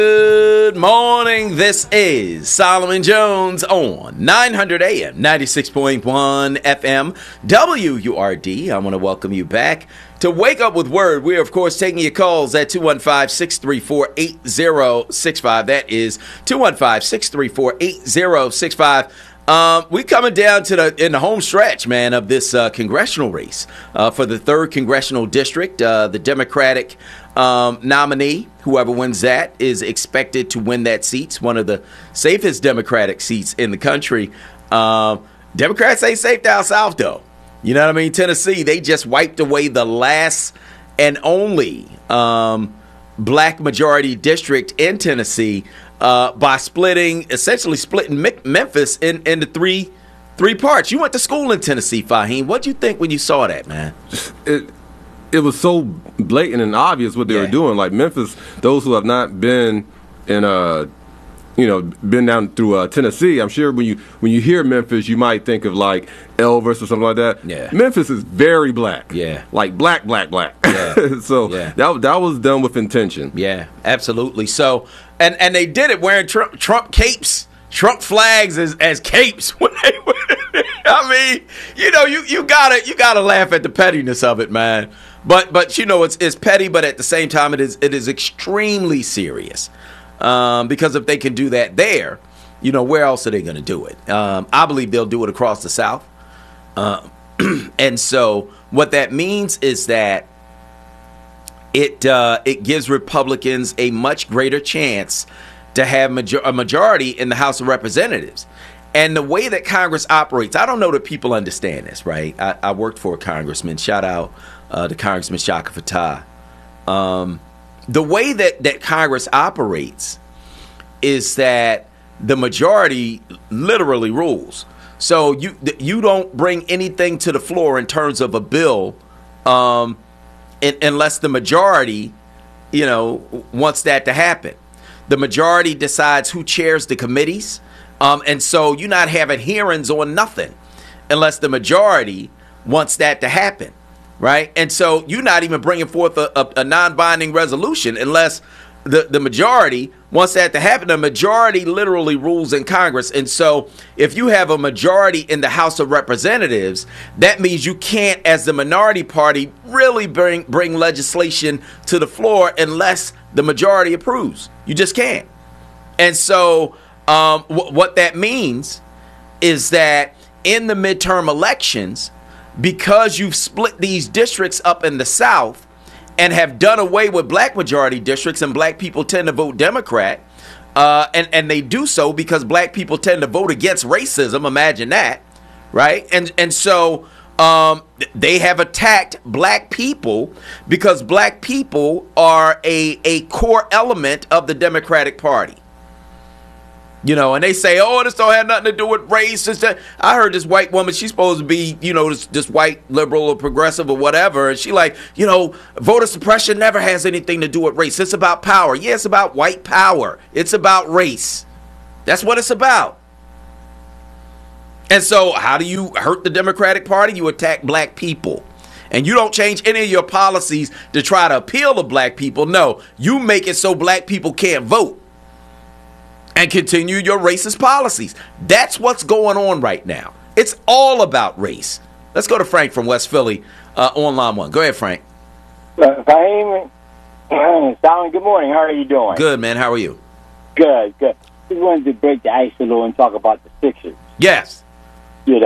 Good morning. This is Solomon Jones on 900 AM, 96.1 FM, WURD. I want to welcome you back to Wake Up with Word. We're, of course, taking your calls at 215-634-8065. That is 215-634-8065. We coming down to in the home stretch, man, of this congressional race for the 3rd Congressional District. The Democratic nominee, whoever wins that, is expected to win that seat. It's one of the safest Democratic seats in the country. Democrats ain't safe down south, though. You know what I mean? Tennessee, they just wiped away the last and only black majority district in Tennessee by essentially splitting Memphis into three parts. You went to school in Tennessee, Fahim. What'd you think when you saw that, man? It was so blatant and obvious what they were doing. Like Memphis, those who have not been in been down through Tennessee, I'm sure when you hear Memphis, you might think of like Elvis or something like that. Yeah. Memphis is very black. Yeah. Like black. Yeah. So that was done with intention. Yeah, absolutely. So and they did it wearing Trump capes, Trump flags as capes when they were. I mean, you gotta laugh at the pettiness of it, man. But it's petty, but at the same time it is extremely serious. Because if they can do that there, where else are they going to do it? I believe they'll do it across the South. And so what that means is that it gives Republicans a much greater chance to have a majority in the House of Representatives. And the way that Congress operates, I don't know that people understand this, right? I worked for a congressman. Shout out to Congressman Shaka Fattah. The way that Congress operates is that the majority literally rules. So you don't bring anything to the floor in terms of a bill unless the majority, wants that to happen. The majority decides who chairs the committees. And so you're not having hearings on nothing unless the majority wants that to happen. Right. And so you're not even bringing forth a non-binding resolution unless the majority wants that to happen. The majority literally rules in Congress. And so if you have a majority in the House of Representatives, that means you can't, as the minority party, really bring legislation to the floor unless the majority approves. You just can't. And so what that means is that in the midterm elections, because you've split these districts up in the South and have done away with black majority districts, and black people tend to vote Democrat, and they do so because black people tend to vote against racism. Imagine that, right? And so they have attacked black people because black people are a core element of the Democratic Party. And they say, oh, this don't have nothing to do with race. I heard this white woman, she's supposed to be, this white liberal or progressive or whatever. And she voter suppression never has anything to do with race. It's about power. Yeah, it's about white power. It's about race. That's what it's about. And so how do you hurt the Democratic Party? You attack black people. And you don't change any of your policies to try to appeal to black people. No, you make it so black people can't vote and continue your racist policies. That's what's going on right now. It's all about race. Let's go to Frank from West Philly on line 1. Go ahead, Frank. Solomon, good morning. How are you doing? Good, man. How are you? Good. Just wanted to break the ice a little and talk about the Sixers. Yes. Here's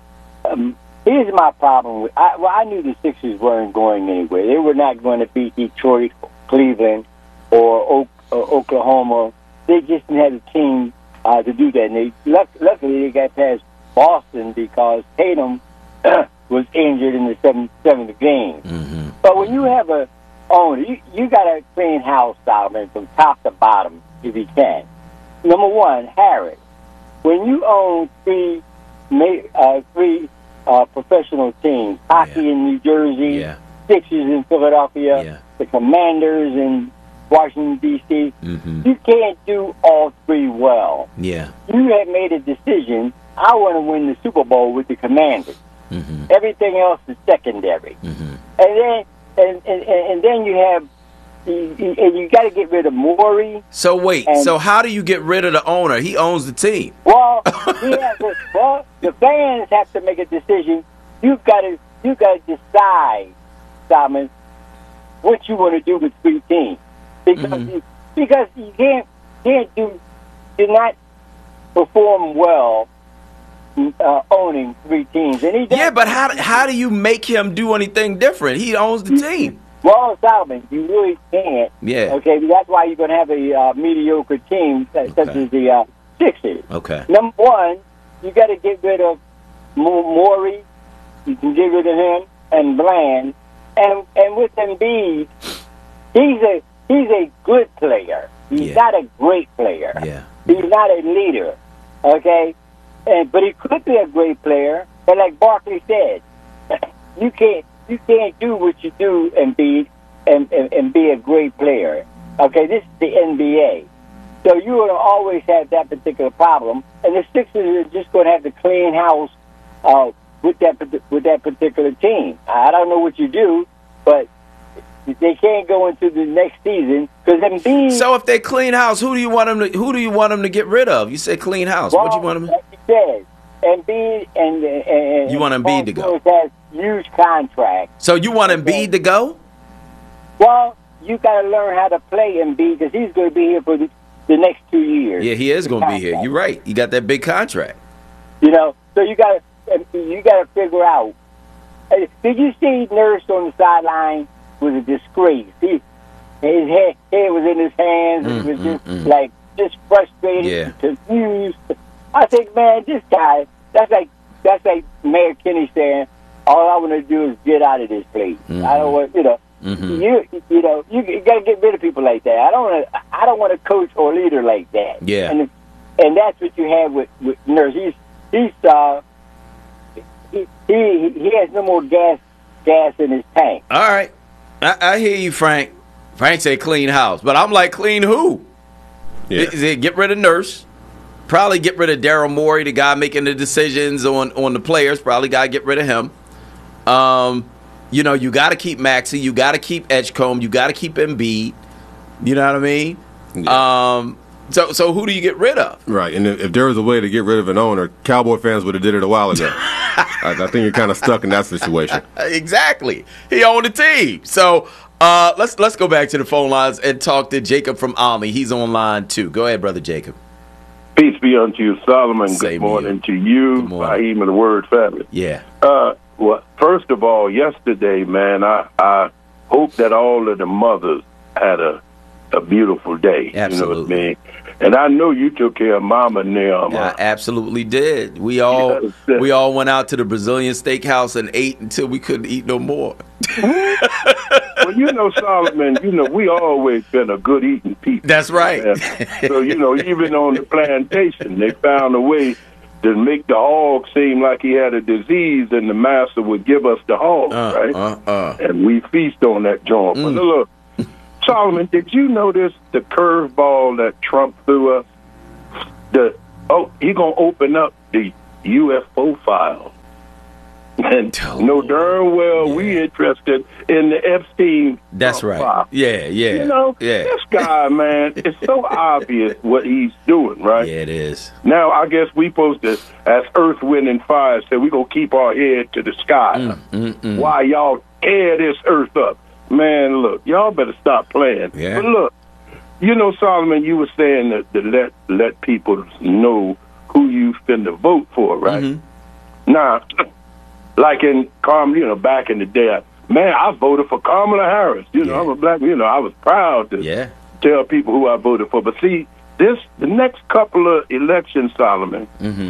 my problem. I knew the Sixers weren't going anywhere. They were not going to beat Detroit, Cleveland, or Oklahoma. They just didn't have the team to do that. And luckily, they got past Boston because Tatum was injured in the seventh game. Mm-hmm. But when you have a owner, you got to clean house, Solomon, from top to bottom if you can. Number one, Harris. When you own three professional teams, hockey in New Jersey, Sixers in Philadelphia, the Commanders in Washington, D.C., you can't do all three well. Yeah. You have made a decision, I want to win the Super Bowl with the Commanders. Everything else is secondary. And then you have and you got to get rid of Morey. So wait, so how do you get rid of the owner? He owns the team. Well, the fans have to make a decision. You got to decide, Simon, what you want to do with 3 teams, because you can't do not perform well owning 3 teams. And but how do you make him do anything different? He owns the team. Well, Solomon, you really can't. Yeah. Okay, that's why you're going to have a mediocre team such as the Sixers. Okay. Number one, you got to get rid of Morey. You can get rid of him and Bland, and with Embiid, he's a good player. He's not a great player. Yeah. He's not a leader. Okay, but he could be a great player. But like Barkley said, you can't do what you do, Embiid, and be a great player. Okay, this is the NBA. So you're going to always have that particular problem. And the Sixers are just going to have to clean house with that particular team. I don't know what you do, but they can't go into the next season because Embiid. So if they clean house, who do you want them to get rid of? You said clean house. Well, what do you want them? Like you said, Embiid and you want Embiid to go? Has huge contract. So you want Embiid to go? Well, you got to learn how to play Embiid because he's going to be here for the next 2 years. Yeah, he is going to be here. You're right. You got that big contract. So you got to figure out. Did you see Nurse on the sideline? Was a disgrace. His head was in his hands. He was just frustrated, confused. I think, man, this guy. That's like Mayor Kenny saying, "All I want to do is get out of this place. I don't want, you got to get rid of people like that. I don't want to coach or leader like that. Yeah, and that's what you have with Nurse. He has no more gas in his tank. All right. I hear you, Frank. Frank said clean house, but I'm like, clean who? Yeah. Get rid of Nurse. Probably get rid of Daryl Morey, the guy making the decisions on the players. Probably got to get rid of him. You got to keep Maxey. You got to keep Edgecombe. You got to keep Embiid. You know what I mean? Yeah. So who do you get rid of? Right, and if there was a way to get rid of an owner, Cowboy fans would have did it a while ago. I think you're kind of stuck in that situation. Exactly. He owned the team. So let's go back to the phone lines and talk to Jacob from Almy. He's on line 2. Go ahead, Brother Jacob. Peace be unto you, Solomon. Same Good morning to to you, Raheem and the Word family. Yeah. Well, first of all, yesterday, man, I hope that all of the mothers had a beautiful day. Absolutely. You know what I mean? And I know you took care of Mama and them. I absolutely did. We all went out to the Brazilian steakhouse and ate until we couldn't eat no more. Well, Solomon, we always been a good eating people. That's right. So, even on the plantation, they found a way to make the hog seem like he had a disease, and the master would give us the hog, right? And we feast on that joint. But look, Solomon, did you notice the curveball that Trump threw us? He gonna open up the UFO file, and know darn well we interested in the Epstein. That's right. File. Yeah. This guy, man, it's so obvious what he's doing, right? Yeah, it is. Now, I guess we supposed to, as Earth, Wind, and Fire, say we gonna keep our head to the sky. Why y'all tear this Earth up? Man, look, y'all better stop playing. Yeah. But look, Solomon, you were saying that to let people know who you finna vote for, right? Now, like in back in the day, man, I voted for Kamala Harris. I'm a black, I was proud to tell people who I voted for. But see, the next couple of elections, Solomon,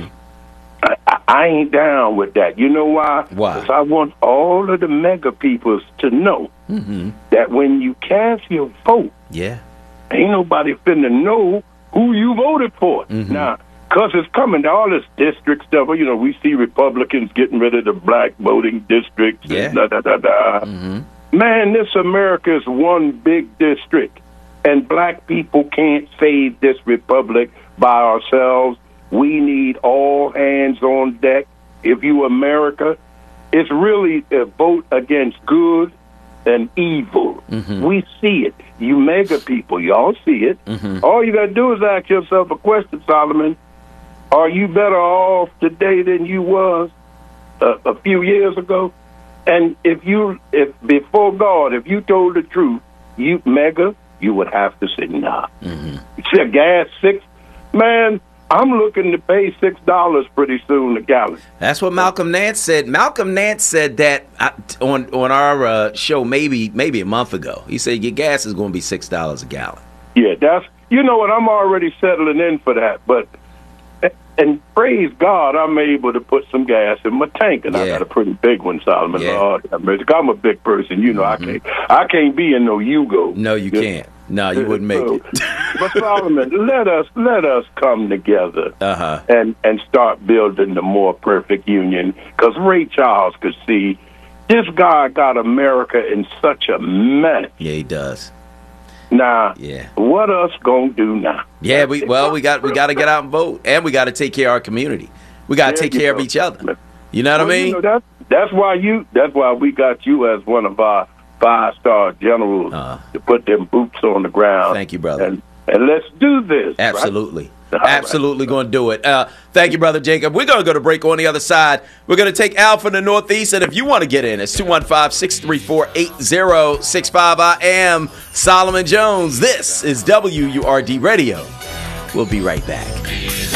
I ain't down with that. You know why? Why? Because I want all of the mega peoples to know that when you cast your vote, ain't nobody finna know who you voted for. Now, because it's coming to all this district stuff. We see Republicans getting rid of the black voting districts. And Man, this America is one big district, and black people can't save this republic by ourselves. We need all hands on deck. If you America, it's really a vote against good and evil. We see it. you mega people, y'all see it. Mm-hmm. All you got to do is ask yourself a question, Solomon. Are you better off today than you was a few years ago? And if before God, if you told the truth, you mega, you would have to say nah. Mm-hmm. Say gas $6, man. I'm looking to pay $6 pretty soon a gallon. That's what Malcolm Nance said. Malcolm Nance said that on our show maybe a month ago. He said your gas is going to be $6 a gallon. Yeah, that's, you know what, I'm already settling in for that. But and praise God, I'm able to put some gas in my tank, and I got a pretty big one, Solomon. Yeah. Lord, I'm a big person, you know. Mm-hmm. I can't be in no Yugo. No, you can't. No, you wouldn't make it. But Solomon, let us come together and start building the more perfect union. Because Ray Charles could see this guy got America in such a mess. Yeah, he does. Now, what us gonna do now? Yeah, we got to get out and vote, and we got to take care of our community. We got to take care of each other. You know what I mean? You know, that's why we got you as one of our 5-star generals to put them boots on the ground. Thank you, brother. And let's do this. Absolutely. Right? Absolutely going to do it. Thank you, Brother Jacob. We're going to go to break on the other side. We're going to take Al from the Northeast, and if you want to get in, it's 215-634-8065. I am Solomon Jones. This is WURD Radio. We'll be right back.